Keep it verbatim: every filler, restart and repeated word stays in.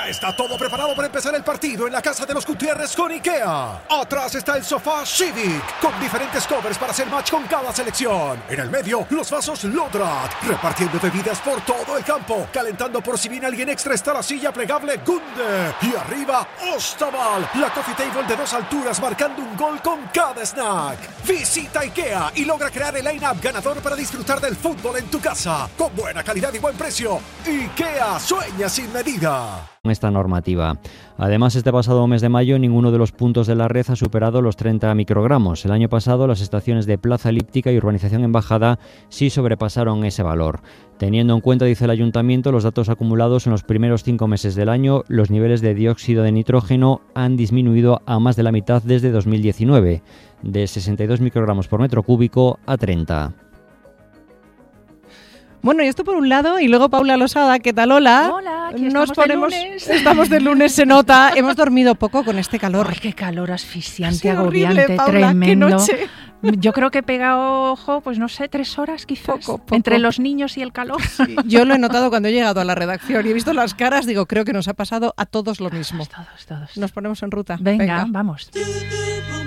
Ya está todo preparado para empezar el partido en la casa de los Gutiérrez con IKEA. Atrás está el sofá Civic, con diferentes covers para hacer match con cada selección. En el medio, los vasos Lodrat, repartiendo bebidas por todo el campo. Calentando por si viene alguien extra está la silla plegable Gunde. Y arriba, Ostaval, la coffee table de dos alturas marcando un gol con cada snack. Visita IKEA y logra crear el line-up ganador para disfrutar del fútbol en tu casa. Con buena calidad y buen precio. IKEA, sueña sin medida. Esta normativa. Además, este pasado mes de mayo ninguno de los puntos de la red ha superado los treinta microgramos. El año pasado las estaciones de Plaza Elíptica y Urbanización Embajada sí sobrepasaron ese valor. Teniendo en cuenta, dice el Ayuntamiento, los datos acumulados en los primeros cinco meses del año, los niveles de dióxido de nitrógeno han disminuido a más de la mitad desde dos mil diecinueve, de sesenta y dos microgramos por metro cúbico a treinta. Bueno, y esto por un lado, y luego Paula Losada, ¿qué tal? Hola. Hola, aquí Nos estamos ponemos, de lunes. Estamos de lunes, se nota. Hemos dormido poco con este calor. Ay, qué calor asfixiante, Sí, agobiante, horrible, Paula, tremendo. qué noche. Yo creo que he pegado, ojo, pues no sé, tres horas quizás, Poco, poco. entre los niños y el calor. Sí, yo lo he notado cuando he llegado a la redacción y he visto las caras, digo, creo que nos ha pasado a todos lo mismo. Todos, todos. Nos ponemos en ruta. Venga, Venga. vamos.